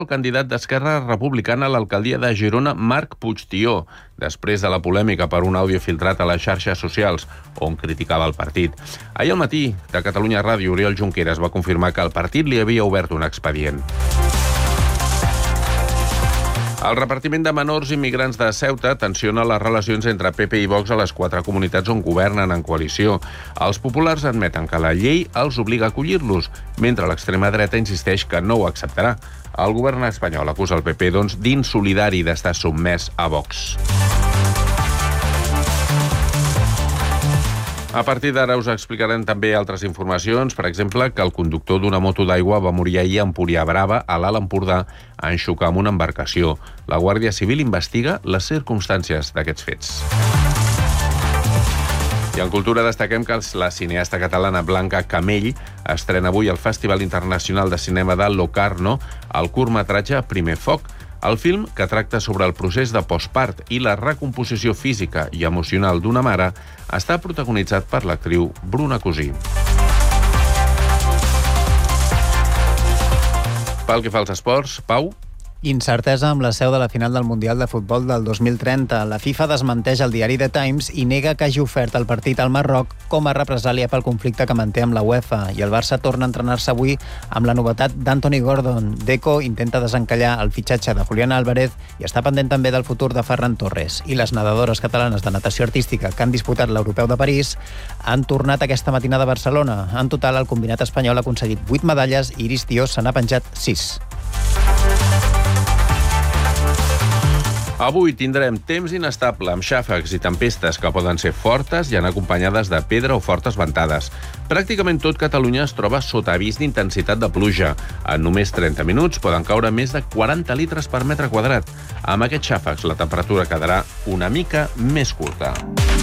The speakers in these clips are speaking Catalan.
El candidat d'Esquerra Republicana a l'alcaldia de Girona, Marc Puigtió, després de la polèmica per un àudio filtrat a les xarxes socials on criticava el partit. Ahir al matí, de Catalunya Ràdio, Oriol Junqueras va confirmar que el partit li havia obert un expedient. El repartiment de menors immigrants de Ceuta tensiona les relacions entre PP i Vox a les 4 comunitats on governen en coalició. Els populars admeten que la llei els obliga a acollir-los, mentre l'extrema dreta insisteix que no ho acceptarà. El govern espanyol acusa el PP, d'insolidari d'estar sotmès a Vox. A partir d'ara us explicarem també altres informacions, per exemple, que el conductor d'una moto d'aigua va morir ahir a Empurià Brava, a l'Alt Empordà, en xocar amb una embarcació. La Guàrdia Civil investiga les circumstàncies d'aquests fets. I en cultura destaquem que la cineasta catalana Blanca Camell estrena avui al Festival Internacional de Cinema de Locarno el curtmetratge Primer Foc. El film, que tracta sobre el procés de postpart i la recomposició física i emocional d'una mare, està protagonitzat per l'actriu Bruna Cosí. Pel que fa als esports, Pau? Incertesa amb la seu de la final del Mundial de Futbol del 2030. La FIFA desmenteix el diari The Times i nega que hagi ofert el partit al Marroc com a represàlia pel conflicte que manté amb la UEFA. I el Barça torna a entrenar-se avui amb la novetat d'Anthony Gordon. Deco intenta desencallar el fitxatge de Julián Álvarez i està pendent també del futur de Ferran Torres. I les nedadores catalanes de natació artística que han disputat l'Europeu de París han tornat aquesta matinada a Barcelona. En total, el combinat espanyol ha aconseguit 8 medalles i Iris Tió se n'ha penjat 6. Avui tindrem temps inestable amb xàfecs i tempestes que poden ser fortes i anar acompanyades de pedra o fortes ventades. Pràcticament tot Catalunya es troba sota avís d'intensitat de pluja. En només 30 minuts poden caure més de 40 litres per metre quadrat. Amb aquests xàfecs la temperatura quedarà una mica més curta.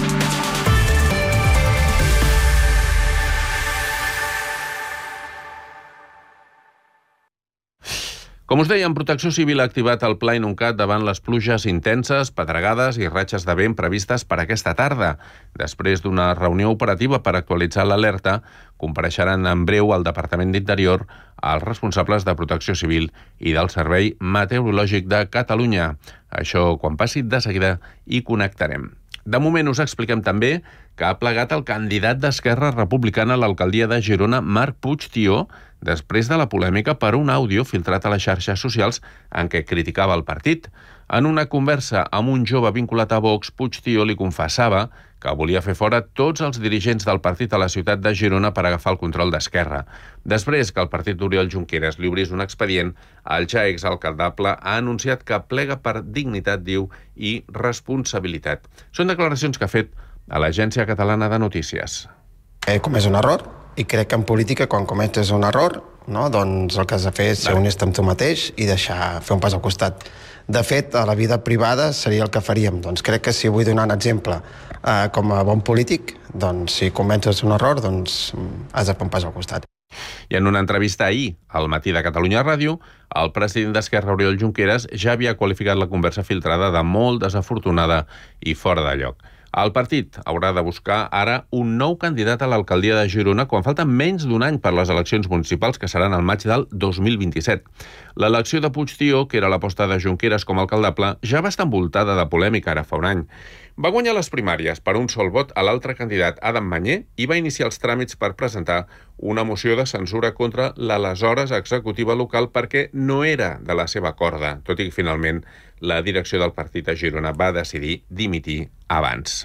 Com us dèiem, Protecció Civil ha activat el Pla Inuncat davant les pluges intenses, pedregades i ratxes de vent previstes per aquesta tarda. Després d'una reunió operativa per actualitzar l'alerta, compareixeran en breu al Departament d'Interior els responsables de Protecció Civil i del Servei Meteorològic de Catalunya. Això, quan passi, de seguida hi connectarem. De moment us expliquem també que ha plegat el candidat d'Esquerra Republicana a l'alcaldia de Girona, Marc Puigtió, després de la polèmica per un àudio filtrat a les xarxes socials en què criticava el partit. En una conversa amb un jove vinculat a Vox, Puigtió li confessava que volia fer fora tots els dirigents del partit a la ciutat de Girona per agafar el control d'Esquerra. Després que el partit d'Oriol Junqueras li obrís un expedient, el ja exalcaldable ha anunciat que plega per dignitat, diu, i responsabilitat. Són declaracions que ha fet a l'Agència Catalana de Notícies. He comès un error i crec que en política, quan cometes un error, doncs el que has de fer és ser honest amb tu mateix i deixar fer un pas al costat. De fet, a la vida privada seria el que faríem. Doncs crec que si vull donar un exemple com a bon polític, doncs si comences un error, doncs has de fer un pas al costat. I en una entrevista ahir, al matí de Catalunya Ràdio, el president d'Esquerra, Oriol Junqueras, ja havia qualificat la conversa filtrada de molt desafortunada i fora de lloc. El partit haurà de buscar ara un nou candidat a l'alcaldia de Girona quan falta menys d'un any per les eleccions municipals que seran al maig del 2027. L'elecció de Puigtió, que era l'aposta de Junqueras com a alcaldable, ja va estar envoltada de polèmica ara fa un any. Va guanyar les primàries per un sol vot a l'altre candidat, Adam Mañé, i va iniciar els tràmits per presentar una moció de censura contra l'aleshores executiva local perquè no era de la seva corda, tot i que finalment la direcció del partit a Girona va decidir dimitir abans.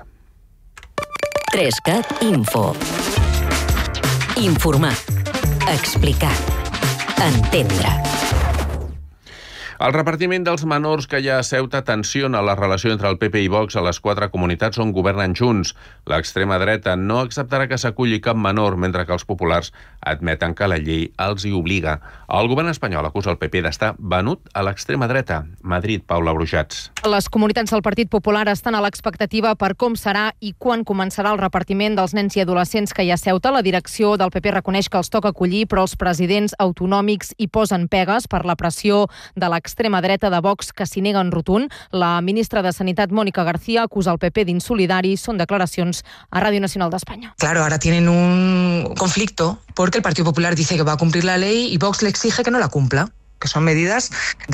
3CAT Info. Informar. Explicar. Entendre. El repartiment dels menors que hi ha a Ceuta tensiona la relació entre el PP i Vox a les 4 comunitats on governen junts. L'extrema dreta no acceptarà que s'aculli cap menor, mentre que els populars admeten que la llei els hi obliga. El govern espanyol acusa el PP d'estar venut a l'extrema dreta. Madrid, Paula Brujats. Les comunitats del Partit Popular estan a l'expectativa per com serà i quan començarà el repartiment dels nens i adolescents que hi ha a Ceuta. La direcció del PP reconeix que els toca acollir, però els presidents autonòmics hi posen pegues per la pressió de l'extrema dreta de Vox, que s'hi nega en rotund. La ministra de Sanitat, Mónica García, acusa el PP d'insolidari. Són declaracions a Radio Nacional de España. Claro, ahora tienen un conflicto porque el Partido Popular dice que va a cumplir la ley y Vox le exige que no la cumpla. que son medidas